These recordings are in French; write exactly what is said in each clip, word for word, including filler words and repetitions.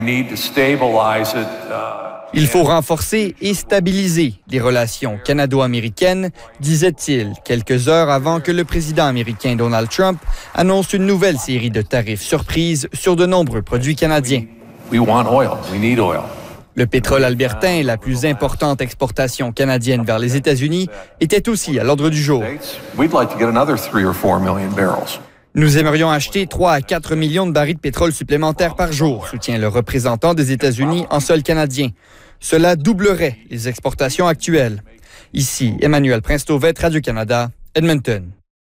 Il faut renforcer et stabiliser les relations canado-américaines, disait-il, quelques heures avant que le président américain Donald Trump annonce une nouvelle série de tarifs surprises sur de nombreux produits canadiens. Le pétrole albertain, la plus importante exportation canadienne vers les États-Unis, était aussi à l'ordre du jour. Nous aimerions acheter trois à quatre millions de barils de pétrole supplémentaires par jour, soutient le représentant des États-Unis en sol canadien. Cela doublerait les exportations actuelles. Ici, Emmanuel Prince-Tauvette, Radio-Canada, Edmonton.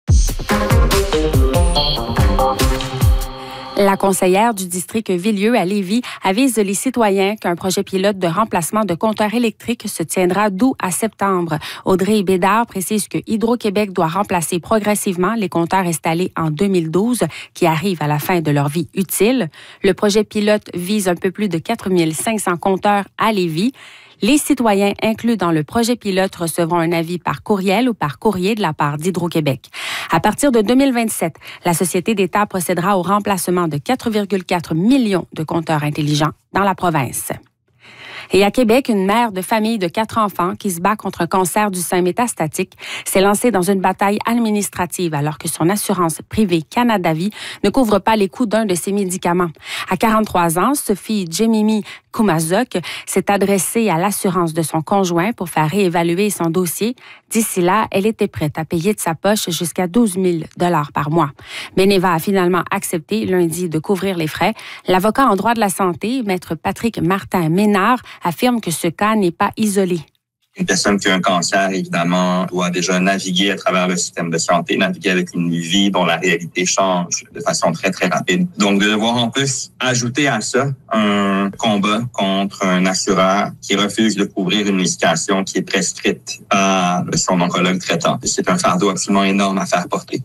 La conseillère du district Villieu à Lévis avise les citoyens qu'un projet pilote de remplacement de compteurs électriques se tiendra d'août à septembre. Audrey Bédard précise que Hydro-Québec doit remplacer progressivement les compteurs installés en deux mille douze qui arrivent à la fin de leur vie utile. Le projet pilote vise un peu plus de quatre mille cinq cents compteurs à Lévis. Les citoyens inclus dans le projet pilote recevront un avis par courriel ou par courrier de la part d'Hydro-Québec. À partir de deux mille vingt-sept, la Société d'État procédera au remplacement de quatre virgule quatre millions de compteurs intelligents dans la province. Et à Québec, une mère de famille de quatre enfants qui se bat contre un cancer du sein métastatique s'est lancée dans une bataille administrative alors que son assurance privée Canada Vie ne couvre pas les coûts d'un de ses médicaments. À quarante-trois ans, Sophie Jemimi Kumazok s'est adressée à l'assurance de son conjoint pour faire réévaluer son dossier. D'ici là, elle était prête à payer de sa poche jusqu'à douze mille dollars par mois. Beneva a finalement accepté lundi de couvrir les frais. L'avocat en droit de la santé, maître Patrick Martin-Ménard, affirme que ce cas n'est pas isolé. Une personne qui a un cancer, évidemment, doit déjà naviguer à travers le système de santé, naviguer avec une vie dont la réalité change de façon très, très rapide. Donc, de devoir en plus ajouter à ça un combat contre un assureur qui refuse de couvrir une médication qui est prescrite par son oncologue traitant. C'est un fardeau absolument énorme à faire porter.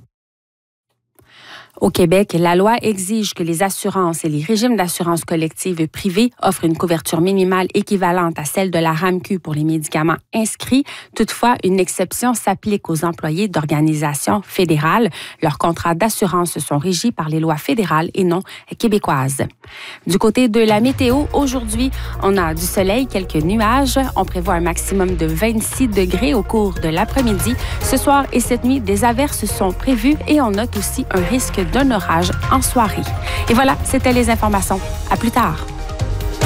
Au Québec, la loi exige que les assurances et les régimes d'assurance collective privés offrent une couverture minimale équivalente à celle de la R A M Q pour les médicaments inscrits. Toutefois, une exception s'applique aux employés d'organisations fédérales. Leurs contrats d'assurance sont régis par les lois fédérales et non québécoises. Du côté de la météo, aujourd'hui, on a du soleil, quelques nuages. On prévoit un maximum de vingt-six degrés au cours de l'après-midi. Ce soir et cette nuit, des averses sont prévues et on note aussi un risque d'un orage en soirée. Et voilà, c'était les informations. À plus tard.